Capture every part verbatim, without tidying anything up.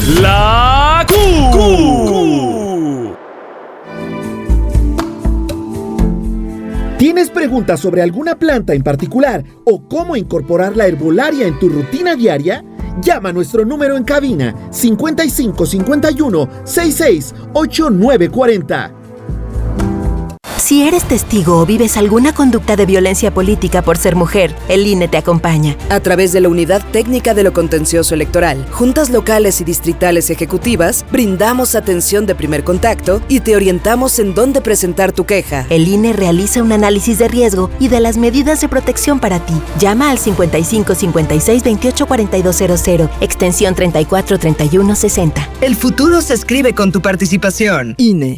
La Q. Q. ¿Tienes preguntas sobre alguna planta en particular o cómo incorporar la herbolaria en tu rutina diaria? Llama a nuestro número en cabina cincuenta y cinco cincuenta y uno sesenta y seis ochenta y nueve cuarenta. Si eres testigo o vives alguna conducta de violencia política por ser mujer, el I N E te acompaña. A través de la Unidad Técnica de lo Contencioso Electoral, juntas locales y distritales ejecutivas, brindamos atención de primer contacto y te orientamos en dónde presentar tu queja. El I N E realiza un análisis de riesgo y de las medidas de protección para ti. Llama al cincuenta y cinco cincuenta y seis veintiocho cuarenta y dos cero cero, extensión treinta y cuatro treinta y uno sesenta. El futuro se escribe con tu participación. I N E.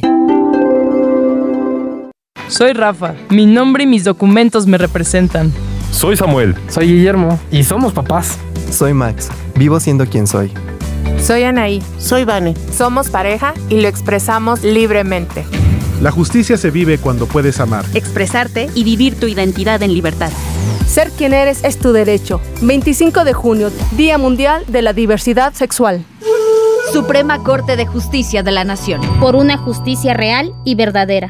Soy Rafa. Mi nombre y mis documentos me representan. Soy Samuel. Soy Guillermo. Y somos papás. Soy Max. Vivo siendo quien soy. Soy Anaí. Soy Vane. Somos pareja y lo expresamos libremente. La justicia se vive cuando puedes amar, expresarte y vivir tu identidad en libertad. Ser quien eres es tu derecho. veinticinco de junio, Día Mundial de la Diversidad Sexual. Suprema Corte de Justicia de la Nación. Por una justicia real y verdadera.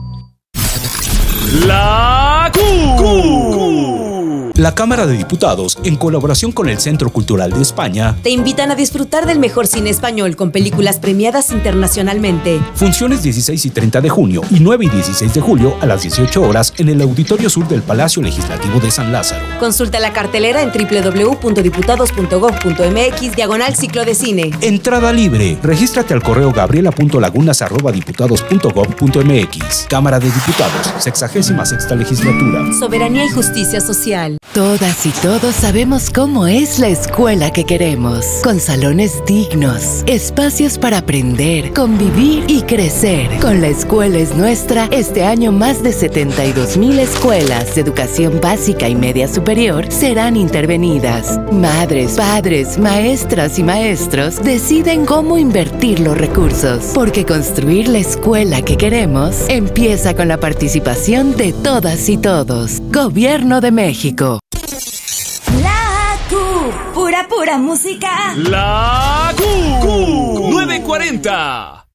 La Q. Q. La Cámara de Diputados, en colaboración con el Centro Cultural de España, te invitan a disfrutar del mejor cine español con películas premiadas internacionalmente. Funciones dieciséis y treinta de junio y nueve y dieciséis de julio a las dieciocho horas en el Auditorio Sur del Palacio Legislativo de San Lázaro. Consulta la cartelera en doble u doble u doble u punto diputados punto gob punto eme equis diagonal ciclo de cine. Entrada libre. Regístrate al correo gabriela punto lagunas arroba diputados punto gob punto eme equis. Cámara de Diputados, sexagésima sexta legislatura. Soberanía y justicia social. Todas y todos sabemos cómo es la escuela que queremos, con salones dignos, espacios para aprender, convivir y crecer. Con La Escuela es Nuestra, este año más de setenta y dos mil escuelas de educación básica y media superior serán intervenidas. Madres, padres, maestras y maestros deciden cómo invertir los recursos, porque construir la escuela que queremos empieza con la participación de todas y todos. Gobierno de México. La Q, pura pura música. La Q, Q. nueve cuarenta.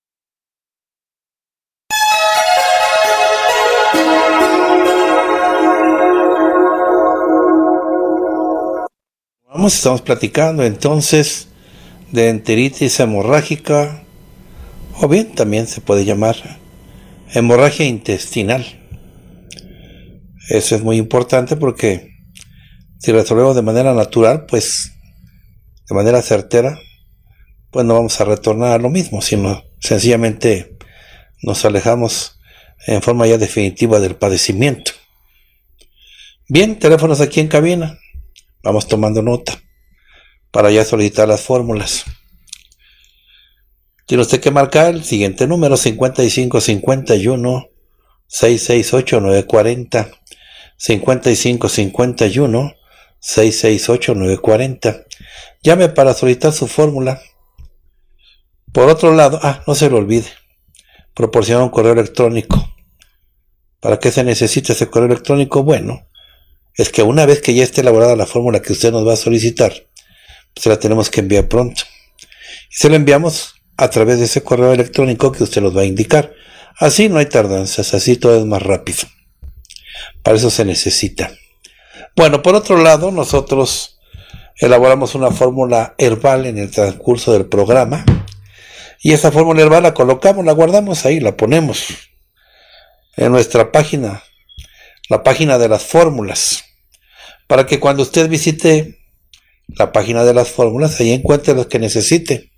Vamos, estamos platicando entonces de enteritis hemorrágica, o bien también se puede llamar hemorragia intestinal. Eso es muy importante porque si resolvemos de manera natural, pues de manera certera, pues no vamos a retornar a lo mismo, sino sencillamente nos alejamos en forma ya definitiva del padecimiento. Bien, teléfonos aquí en cabina. Vamos tomando nota para ya solicitar las fórmulas. Tiene usted que marcar el siguiente número: cincuenta y cinco cincuenta y uno sesenta y seis ochenta y nueve cuarenta, cincuenta y cinco cincuenta y uno sesenta y seis ochenta y nueve cuarenta. Llame para solicitar su fórmula. Por otro lado, ah, no se lo olvide, proporciona un correo electrónico. ¿Para qué se necesita ese correo electrónico? Bueno, es que una vez que ya esté elaborada la fórmula que usted nos va a solicitar, pues se la tenemos que enviar pronto. Y se la enviamos a través de ese correo electrónico que usted nos va a indicar. Así no hay tardanzas, así todo es más rápido. Para eso se necesita. Bueno, por otro lado, nosotros elaboramos una fórmula herbal en el transcurso del programa. Y esa fórmula herbal la colocamos, la guardamos ahí, la ponemos en nuestra página, la página de las fórmulas, para que cuando usted visite la página de las fórmulas, ahí encuentre los que necesite.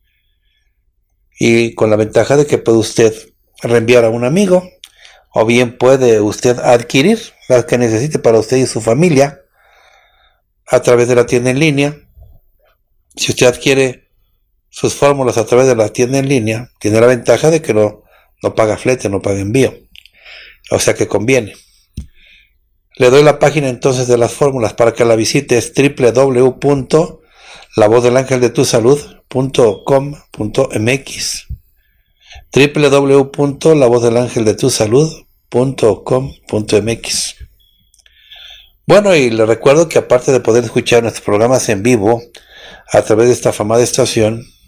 Y con la ventaja de que puede usted reenviar a un amigo, o bien puede usted adquirir las que necesite para usted y su familia a través de la tienda en línea. Si usted adquiere sus fórmulas a través de la tienda en línea, tiene la ventaja de que no, no paga flete, no paga envío. O sea que conviene. Le doy la página entonces de las fórmulas para que la visite. Es doble u doble u doble u punto la voz del ángel de tu salud punto com punto eme equis. doble u doble u doble u punto la voz del ángel de tu salud punto com punto eme equis. Bueno, y le recuerdo que aparte de poder escuchar nuestros programas en vivo a través de esta afamada estación,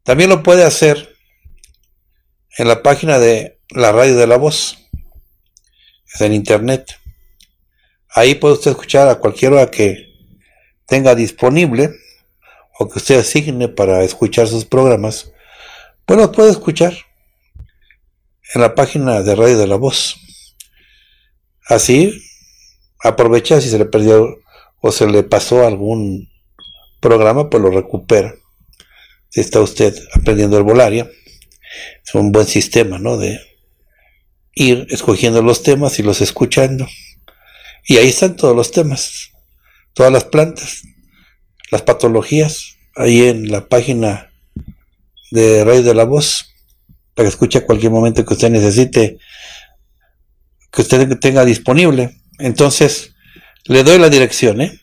También lo puede hacer en la página de la Radio de la Voz, es en internet. Ahí puede usted escuchar a cualquier hora que tenga disponible o que usted asigne para escuchar sus programas. Pues los puede escuchar en la página de Radio de la Voz. Así aprovecha, si se le perdió o se le pasó algún programa, pues lo recupera. Si está usted aprendiendo herbolaria, es un buen sistema, ¿no? De ir escogiendo los temas y los escuchando. Y ahí están todos los temas, todas las plantas, las patologías, ahí en la página de Radio de la Voz, para que escuche a cualquier momento que usted necesite, que usted tenga disponible. Entonces, le doy la dirección, ¿eh?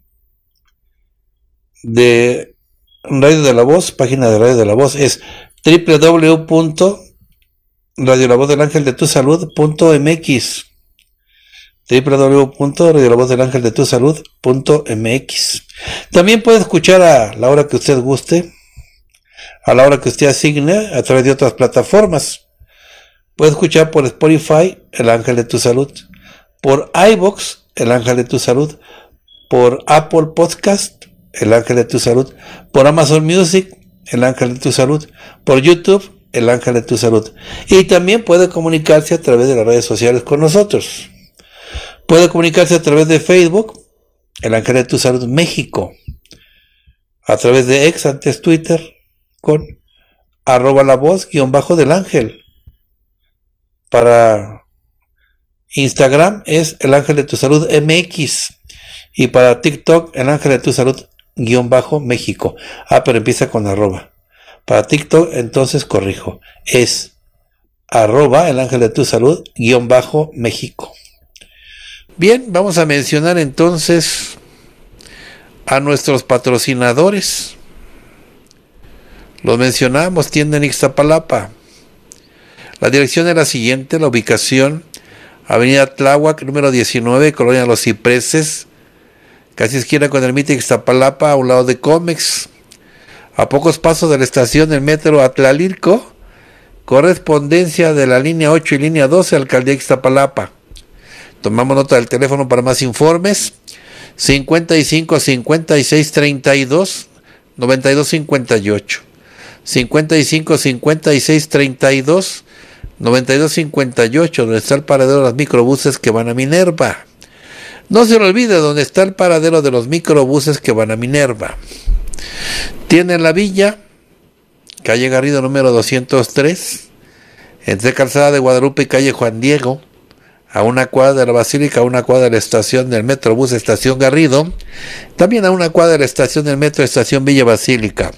De Radio de la Voz, página de Radio de la Voz, es doble u doble u doble u punto radio la voz del ángel de tu salud punto m x, doble u doble u doble u punto radio la voz del ángel de tu salud punto m x. También puede escuchar a la hora que usted guste, a la hora que usted asigne, a través de otras plataformas. Puede escuchar por Spotify, El Ángel de tu Salud, por iVoox, El Ángel de tu Salud, por Apple Podcast, El Ángel de tu Salud, por Amazon Music, El Ángel de tu Salud, por YouTube, El Ángel de tu Salud. Y también puede comunicarse a través de las redes sociales con nosotros. Puede comunicarse a través de Facebook, El Ángel de tu Salud México, a través de X, antes Twitter, con arroba la voz guión bajo del ángel. Para Instagram es El Ángel de tu Salud M X, y para TikTok El Ángel de tu Salud guión bajo México. Ah, pero empieza con arroba. Para TikTok, entonces corrijo, es arroba El Ángel de tu Salud guión bajo México. Bien, vamos a mencionar entonces a nuestros patrocinadores. Los mencionamos, tienda en Ixtapalapa. La dirección es la siguiente, la ubicación, Avenida Tláhuac, número diecinueve, Colonia Los Cipreses, casi esquina con el Mite Ixtapalapa, a un lado de Comex, a pocos pasos de la estación del metro Atlalilco, correspondencia de la línea ocho y línea doce, Alcaldía Ixtapalapa. Tomamos nota del teléfono para más informes, cincuenta y cinco, cincuenta y seis, treinta y dos, noventa y dos, cincuenta y ocho. cincuenta y cinco, cincuenta y seis, treinta y dos, noventa y dos, cincuenta y ocho, donde está el paradero de los microbuses que van a Minerva. No se le olvide donde está el paradero de los microbuses que van a Minerva. Tiene la villa, calle Garrido número doscientos tres, entre Calzada de Guadalupe y calle Juan Diego, a una cuadra de la Basílica, a una cuadra de la estación del Metrobús Estación Garrido, también a una cuadra de la estación del Metro Estación Villa Basílica.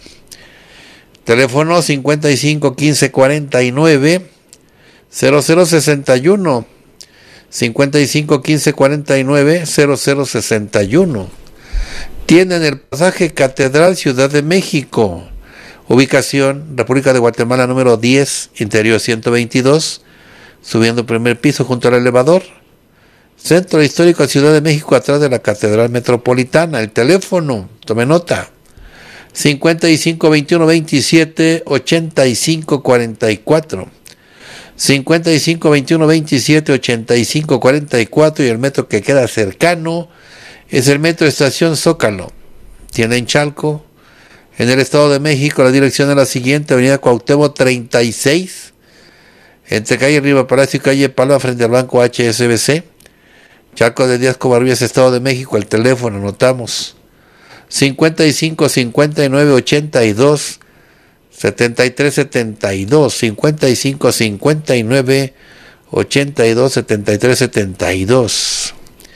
Teléfono cincuenta y cinco, quince, cuarenta y nueve, cero cero sesenta y uno, cincuenta y cinco, quince, cuarenta y nueve, cero cero sesenta y uno. Tienen el pasaje Catedral Ciudad de México, ubicación República de Guatemala número diez, interior ciento veintidós, subiendo primer piso junto al elevador. Centro Histórico Ciudad de México, atrás de la Catedral Metropolitana. El teléfono, tome nota, cincuenta y cinco, veintiuno, veintisiete, ochenta y cinco, cuarenta y cuatro. cincuenta y cinco, veintiuno, veintisiete, ochenta y cinco, cuarenta y cuatro, y el metro que queda cercano es el Metro Estación Zócalo. Tiene en Chalco. En el Estado de México, la dirección es la siguiente, Avenida Cuauhtémoc treinta y seis, entre calle Riva Palacio y calle Palma, frente al Banco H S B C. Chalco de Díaz Covarrubias, Estado de México. El teléfono, anotamos, cincuenta y cinco, cincuenta y nueve, ochenta y dos, setenta y tres, setenta y dos, cincuenta y cinco, cincuenta y nueve, ochenta y dos, setenta y tres, setenta y dos.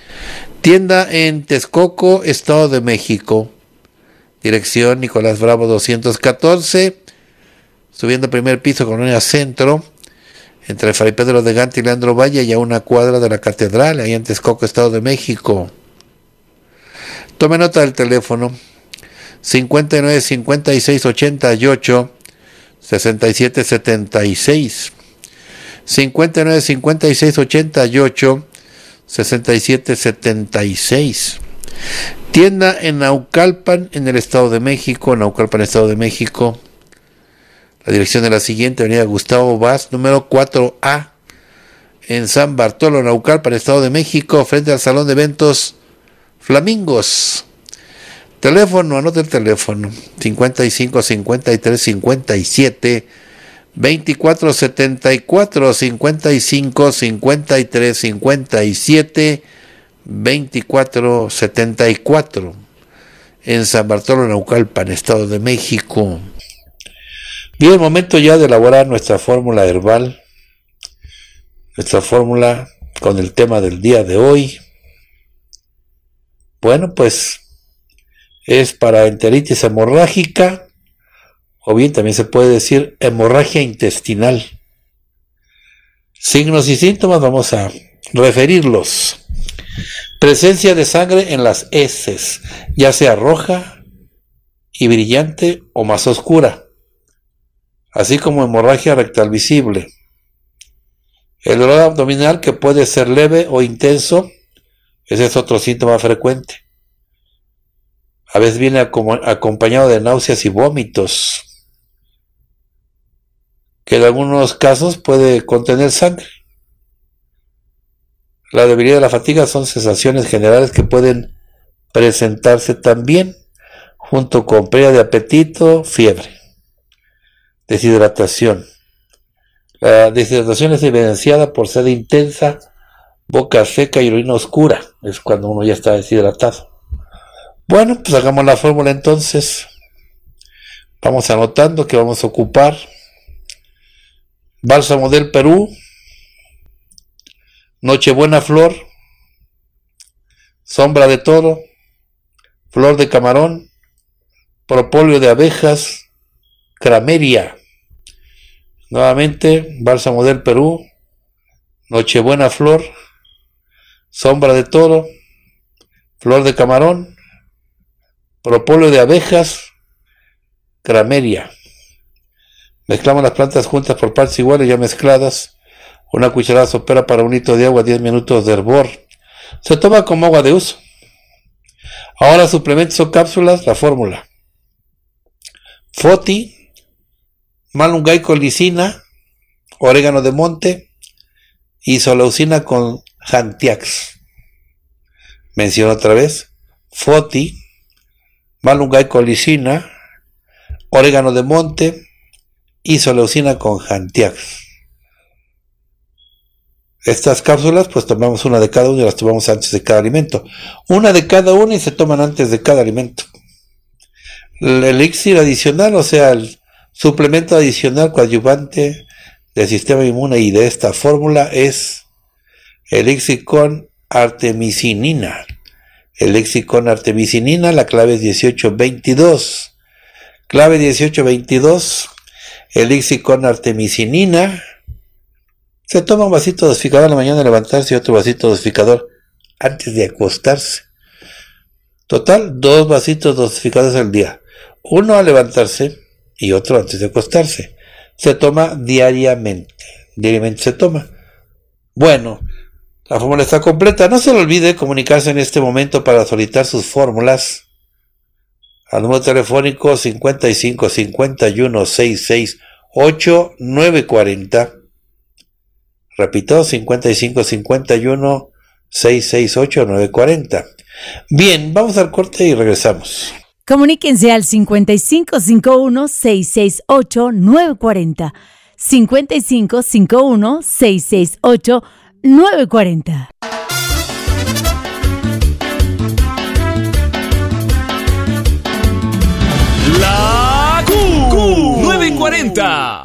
Tienda en Texcoco, Estado de México. Dirección Nicolás Bravo doscientos catorce, subiendo primer piso, Colonia Centro, entre Fray Pedro de Gante y Leandro Valle, y a una cuadra de la Catedral, ahí en Texcoco, Estado de México. Tome nota del teléfono, cincuenta y nueve, cincuenta y seis, ochenta y ocho, sesenta y siete, setenta y seis. cincuenta y nueve, cincuenta y seis, ochenta y ocho, sesenta y siete, setenta y seis. Tienda en Naucalpan, en el Estado de México, en Naucalpan, Estado de México. La dirección de la siguiente: Avenida Gustavo Vaz, número cuatro A, en San Bartolo, Naucalpan, Estado de México, frente al Salón de Eventos Flamingos. Teléfono, anota el teléfono: cincuenta y cinco, cincuenta y tres, cincuenta y siete, veinticuatro setenta y cuatro, cincuenta y cinco, cincuenta y tres, cincuenta y siete, veinticuatro setenta y cuatro, en San Bartolo, Naucalpan, Estado de México. Bien, el momento ya de elaborar nuestra fórmula herbal, nuestra fórmula con el tema del día de hoy. Bueno, pues es para enteritis hemorrágica, o bien también se puede decir hemorragia intestinal. Signos y síntomas, vamos a referirlos. Presencia de sangre en las heces, ya sea roja y brillante o más oscura, así como hemorragia rectal visible. El dolor abdominal, que puede ser leve o intenso, ese es otro síntoma frecuente. A veces viene acompañado de náuseas y vómitos, que en algunos casos puede contener sangre. La debilidad y la fatiga son sensaciones generales que pueden presentarse también, junto con pérdida de apetito, fiebre, deshidratación. La deshidratación es evidenciada por sed intensa, boca seca y orina oscura. Es cuando uno ya está deshidratado. Bueno, pues hagamos la fórmula entonces. Vamos anotando que vamos a ocupar bálsamo del Perú, Nochebuena flor, sombra de toro, flor de camarón, propóleo de abejas, crameria. Nuevamente, bálsamo del Perú, Nochebuena flor, sombra de toro, flor de camarón, propóleo de abejas, crameria. Mezclamos las plantas juntas por partes iguales ya mezcladas. Una cucharada sopera para un litro de agua, diez minutos de hervor. Se toma como agua de uso. Ahora, suplementos o cápsulas, la fórmula: Foti, malungay con lisina, orégano de monte, isoleucina con Jantiax. Menciono otra vez: Foti, malungay con lisina, orégano de monte, isoleucina con Jantiax. Estas cápsulas, pues tomamos una de cada uno y las tomamos antes de cada alimento. Una de cada uno y se toman antes de cada alimento. El elixir adicional, o sea, el suplemento adicional coadyuvante del sistema inmune y de esta fórmula es elixir con artemisinina. Elixir con artemisinina, la clave es dieciocho veintidós. Clave dieciocho veintidós, elixir con artemisinina. Se toma un vasito dosificador en la mañana de levantarse y otro vasito dosificador antes de acostarse. Total, dos vasitos dosificadores al día. Uno al levantarse y otro antes de acostarse. Se toma diariamente. Diariamente se toma. Bueno, la fórmula está completa. No se le olvide comunicarse en este momento para solicitar sus fórmulas al número telefónico cincuenta y cinco, cincuenta y uno, sesenta y seis, ocho, nueve cuarenta. Repito, cincuenta y cinco, cincuenta y uno, sesenta y seis, ocho, nueve cuarenta. Bien, vamos al corte y regresamos. Comuníquense al cincuenta y cinco, cincuenta y uno, sesenta y seis, ocho, nueve cuarenta. cincuenta y cinco, cincuenta y uno, sesenta y seis, ocho, nueve cuarenta. La Q nueve cuarenta.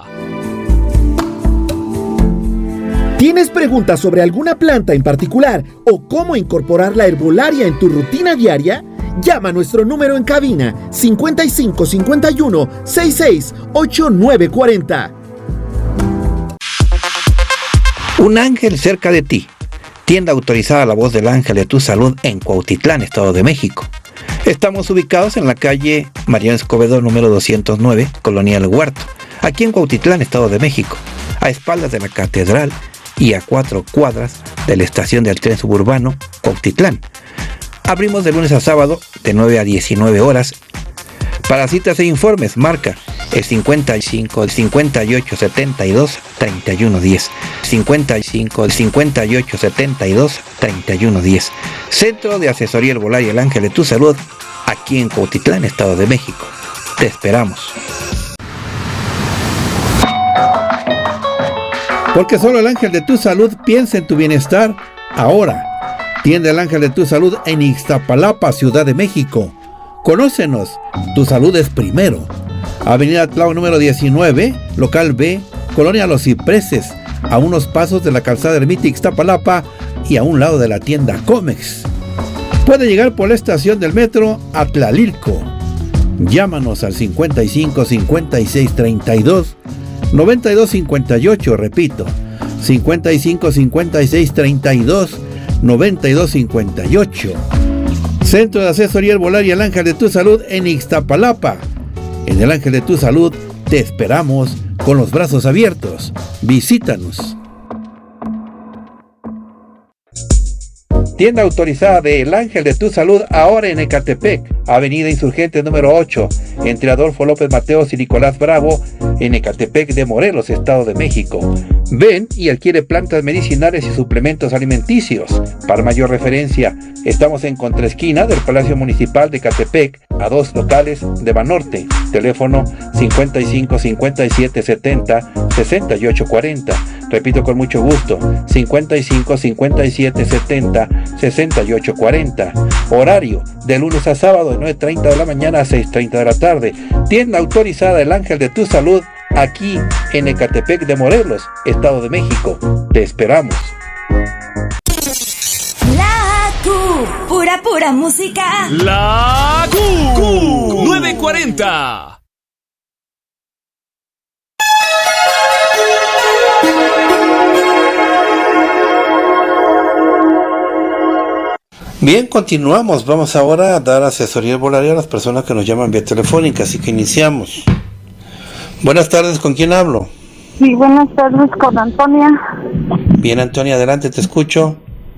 ¿Tienes preguntas sobre alguna planta en particular o cómo incorporar la herbolaria en tu rutina diaria? Llama a nuestro número en cabina cincuenta y cinco, cincuenta y uno, sesenta y seis, ocho, nueve cuarenta. Un ángel cerca de ti. Tienda autorizada La Voz del Ángel de tu Salud en Cuautitlán, Estado de México. Estamos ubicados en la calle Mariano Escobedo número doscientos nueve, Colonia El Huerto, aquí en Cuautitlán, Estado de México, a espaldas de la catedral y a cuatro cuadras de la estación del tren suburbano Cuautitlán. Abrimos de lunes a sábado de nueve a diecinueve horas. Para citas e informes, marca el cincuenta y cinco, cincuenta y ocho, setenta y dos, treinta y uno diez. cincuenta y cinco, cincuenta y ocho, setenta y dos, treinta y uno diez. Centro de Asesoría Herbolaria El Ángel de tu Salud, aquí en Cuautitlán, Estado de México. Te esperamos. Porque solo el Ángel de tu Salud piensa en tu bienestar ahora. Tienda El Ángel de tu Salud en Ixtapalapa, Ciudad de México. Conócenos, tu salud es primero. Avenida Tláhuac número diecinueve, local B, Colonia Los Cipreses, a unos pasos de la calzada Ermita Ixtapalapa y a un lado de la tienda Comex. Puede llegar por la estación del metro a Tlalilco. Llámanos al cincuenta y cinco, cincuenta y seis, treinta y dos, noventa y dos, cincuenta y ocho, repito, cincuenta y cinco, cincuenta y seis, treinta y dos, noventa y dos, cincuenta y ocho. Centro de Asesoría Herbolaria El Ángel de tu Salud en Ixtapalapa. En El Ángel de tu Salud te esperamos con los brazos abiertos. Visítanos. Tienda autorizada de El Ángel de tu Salud ahora en Ecatepec, Avenida Insurgente número ocho, entre Adolfo López Mateos y Nicolás Bravo, en Ecatepec de Morelos, Estado de México. Ven y adquiere plantas medicinales y suplementos alimenticios. Para mayor referencia, estamos en contraesquina del Palacio Municipal de Ecatepec, a dos locales de Banorte. Teléfono cincuenta y cinco, cincuenta y siete, setenta, sesenta y ocho cuarenta. Repito con mucho gusto, cincuenta y cinco, cincuenta y siete, setenta, sesenta y ocho cuarenta. Horario de lunes a sábado de nueve treinta de la mañana a seis treinta de la tarde. Tienda autorizada El Ángel de tu Salud, aquí en Ecatepec de Morelos, Estado de México. Te esperamos. La Q, pura pura música. La Q, nueve cuarenta. Bien, continuamos. Vamos ahora a dar asesoría herbolaria a las personas que nos llaman vía telefónica, así que iniciamos. Buenas tardes, ¿con quién hablo? Sí, buenas tardes, con Antonia. Bien, Antonia, adelante, te escucho.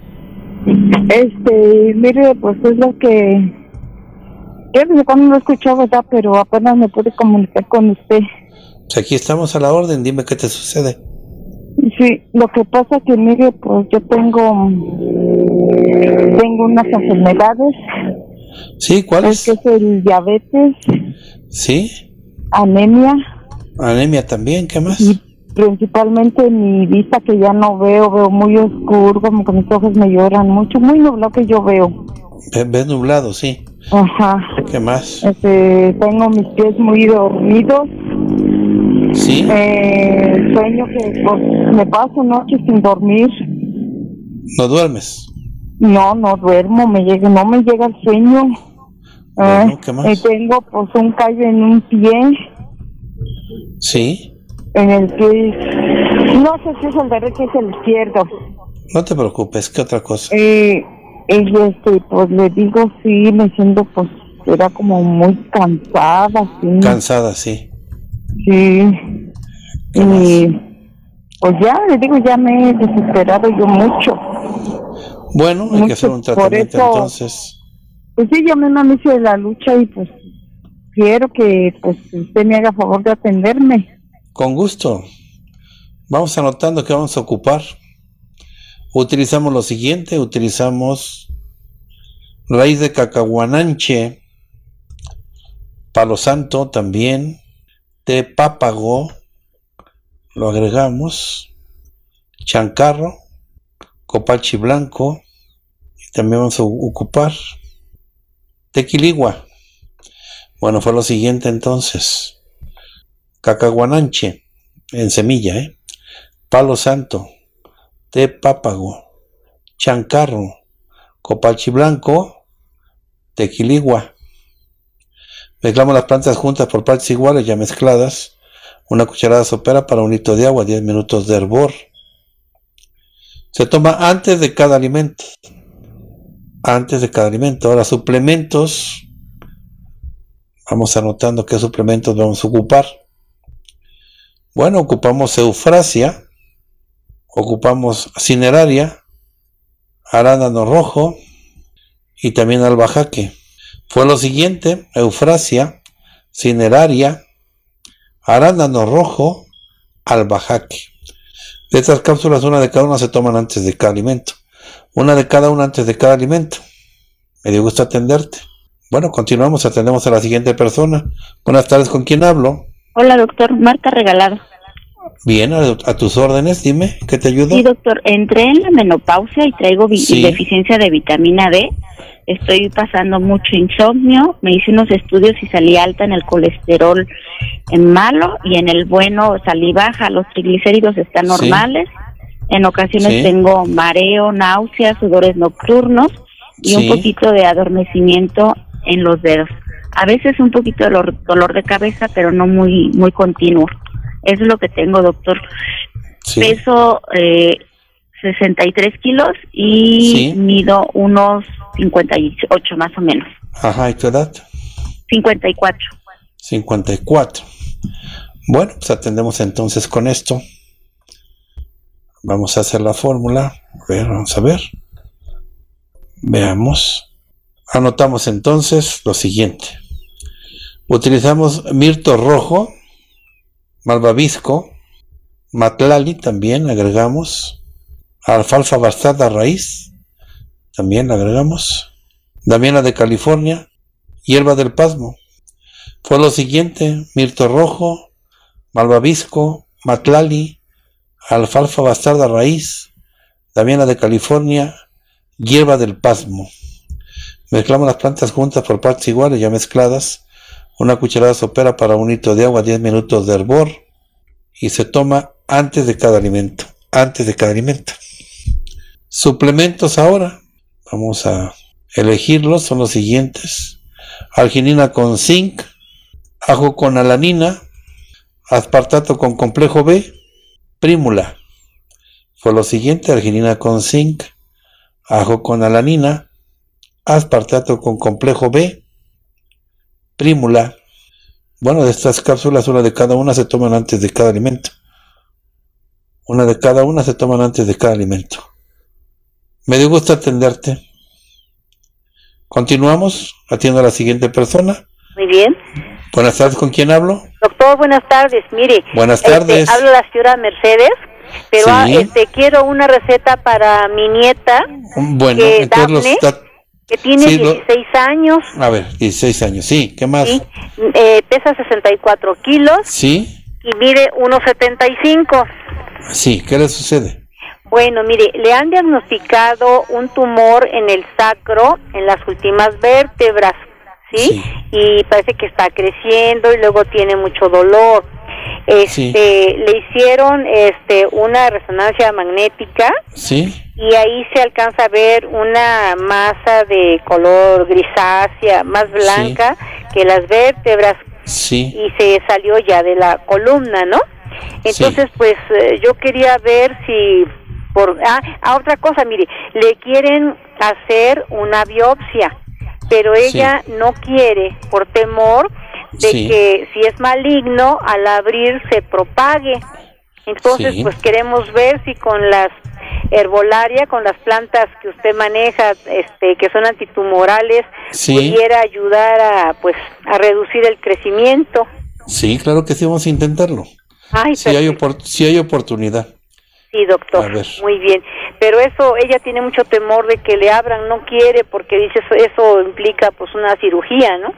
Este, mire, pues es lo que... Yo desde cuando no escuché, ¿verdad? Pero apenas me pude comunicar con usted. Pues aquí estamos a la orden, dime qué te sucede. Sí, lo que pasa que, mire, pues yo tengo... Tengo unas enfermedades. Sí, ¿cuáles? Que es el diabetes. Sí. Anemia. Anemia también, ¿qué más? Y principalmente mi vista, que ya no veo, veo muy oscuro, como que mis ojos me lloran mucho, muy nublado que yo veo. Ves nublado, sí. Ajá. ¿Qué más? Este, tengo mis pies muy dormidos. Sí. Eh, sueño que pues, me paso noches sin dormir. ¿No duermes? No, no duermo, me llega, no me llega el sueño. Bueno, eh, ¿qué más? Y tengo pues un callo en un pie. Sí. En el pie, no sé si es el derecho o es el izquierdo. No te preocupes, ¿qué otra cosa? Eh, y este, pues le digo, sí, me siento pues, era como muy cansada, sí. Cansada, sí. Sí. Y pues ya, le digo, ya me he desesperado yo mucho. Bueno, hay mucho, que hacer un tratamiento eso, entonces. Pues sí, yo me inicio de la lucha y pues quiero que pues usted me haga favor de atenderme. Con gusto. Vamos anotando que vamos a ocupar. Utilizamos lo siguiente, utilizamos raíz de cacahuananche, palo santo también, té pápago, lo agregamos, chancarro, copachi blanco, y también vamos a ocupar tequiligua. Bueno, fue lo siguiente entonces: cacahuananche en semilla, ¿eh? Palo santo, té pápago, chancarro, copachi blanco, tequiligua. Mezclamos las plantas juntas por partes iguales ya mezcladas. Una cucharada sopera para un litro de agua, diez minutos de hervor. Se toma antes de cada alimento. Antes de cada alimento. Ahora, suplementos. Vamos anotando qué suplementos vamos a ocupar. Bueno, ocupamos eufrasia. Ocupamos cineraria, arándano rojo y también albahaque. Fue lo siguiente: eufrasia, cineraria, arándano rojo, albahaque. De estas cápsulas, una de cada una se toman antes de cada alimento. Una de cada una antes de cada alimento. Me dio gusto atenderte. Bueno, continuamos, atendemos a la siguiente persona. Buenas tardes, ¿con quién hablo? Hola, doctor, Marta Regalado. Bien, a, a tus órdenes, dime, ¿qué te ayudo? Sí, doctor, entré en la menopausia y traigo vi- Sí. deficiencia de vitamina D. Estoy pasando mucho insomnio, me hice unos estudios y salí alta en el colesterol en malo y en el bueno salí baja, los triglicéridos están Sí. normales. En ocasiones Sí. tengo mareo, náuseas, sudores nocturnos y Sí. un poquito de adormecimiento en los dedos. A veces un poquito de dolor, dolor de cabeza, pero no muy muy continuo. Eso es lo que tengo, doctor. Sí. Peso eh, sesenta y tres kilos y Sí. mido unos cincuenta y ocho más o menos. Ajá, ¿y tu edad? cincuenta y cuatro. cincuenta y cuatro. Bueno, pues atendemos entonces con esto. Vamos a hacer la fórmula. A ver, vamos a ver. Veamos. Anotamos entonces lo siguiente. Utilizamos mirto rojo, malvavisco, matlali también agregamos, alfalfa bastarda raíz también agregamos, damiana de California, hierba del pasmo. Fue lo siguiente: mirto rojo, malvavisco, matlali, alfalfa bastarda raíz, damiana de California, hierba del pasmo. Mezclamos las plantas juntas por partes iguales, ya mezcladas. Una cucharada sopera para un litro de agua, diez minutos de hervor, y se toma antes de cada alimento. Antes de cada alimento. Suplementos ahora. Vamos a elegirlos. Son los siguientes: arginina con zinc, ajo con alanina, aspartato con complejo B, prímula. Fue lo siguiente: arginina con zinc, ajo con alanina, aspartato con complejo B, prímula. Bueno, de estas cápsulas, una de cada una se toman antes de cada alimento. Una de cada una se toman antes de cada alimento. Me dio gusto atenderte. Continuamos. Atiendo a la siguiente persona. Muy bien. Buenas tardes, ¿con quién hablo? Doctor, buenas tardes. Mire. Buenas este, tardes. hablo la señora Mercedes, pero Sí. ah, este, quiero una receta para mi nieta, Bueno, que entonces los Dafne, da- que tiene sí, lo- dieciséis años, A ver, dieciséis años. Sí, ¿qué más? ¿sí? Eh, pesa sesenta y cuatro kilos Sí, y mide uno setenta y cinco. sí, ¿qué le sucede? Bueno, mire, le han diagnosticado un tumor en el sacro, en las últimas vértebras, ¿sí? Sí. Y parece que está creciendo y luego tiene mucho dolor. Este, Sí. le hicieron este una resonancia magnética Sí, y ahí se alcanza a ver una masa de color grisácea, más blanca que las vértebras, sí, y se salió ya de la columna, ¿no? Entonces, pues eh, yo quería ver si por ah, ah, otra cosa, mire, le quieren hacer una biopsia, pero ella no quiere por temor de Sí. que si es maligno al abrir se propague. Entonces, Sí. pues queremos ver si con las herbolaria, con las plantas que usted maneja, este, que son antitumorales, Sí. pudiera ayudar a, pues, a reducir el crecimiento. sí, claro que sí, vamos a intentarlo. Ay, Si hay, opor- si hay oportunidad. sí, doctor. A ver. Muy bien. Pero eso, ella tiene mucho temor de que le abran, no quiere, porque dice eso, eso implica, pues, una cirugía, ¿no?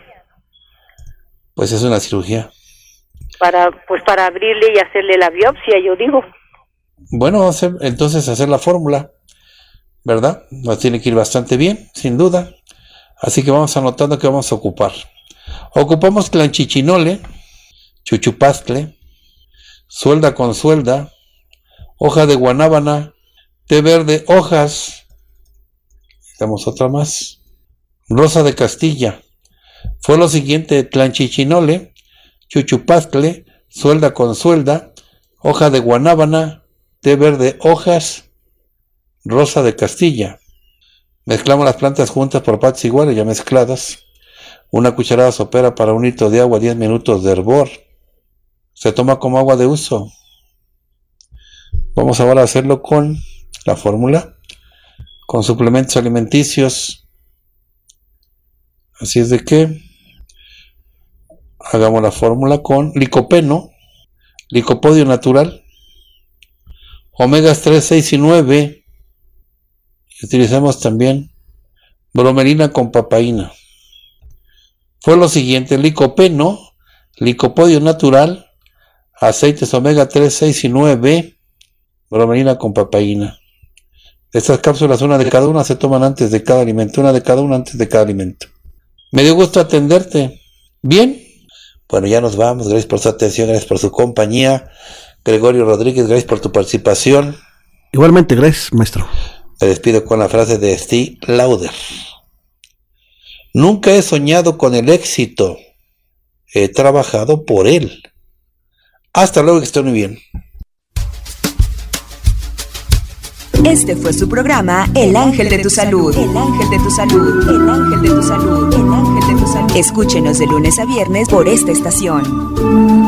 Pues es una cirugía. Para, pues, para abrirle y hacerle la biopsia, yo digo. Bueno, vamos a hacer, entonces hacer la fórmula, ¿verdad? Nos tiene que ir bastante bien, sin duda. Así que vamos anotando que vamos a ocupar. Ocupamos clanchichinole, chuchupastle, suelda con suelda, hoja de guanábana, té verde, hojas. Damos otra más. Rosa de Castilla. Fue lo siguiente: clanchichinole, chuchupastle, suelda con suelda, hoja de guanábana, té verde, hojas, rosa de Castilla. Mezclamos las plantas juntas por partes iguales, ya mezcladas. Una cucharada sopera para un litro de agua, diez minutos de hervor. Se toma como agua de uso. Vamos ahora a hacerlo con la fórmula, con suplementos alimenticios. Así es de que hagamos la fórmula con licopeno, licopodio natural, omegas tres, seis y nueve. Y utilizamos también bromelina con papaína. Fue lo siguiente: licopeno, licopodio natural, aceites omega tres, seis y nueve, bromelina con papaína. Estas cápsulas, una de cada una, se toman antes de cada alimento, una de cada una antes de cada alimento. Me dio gusto atenderte. ¿Bien? Bueno, ya nos vamos. Gracias por su atención, gracias por su compañía. Gregorio Rodríguez, gracias por tu participación. Igualmente, gracias, maestro. Me despido con la frase de Steve Lauder. Nunca he soñado con el éxito. He trabajado por él. Hasta luego, que estén muy bien. Este fue su programa El Ángel de tu Salud. El Ángel de tu Salud. El Ángel de tu Salud. El Ángel de tu Salud. Escúchenos de lunes a viernes por esta estación.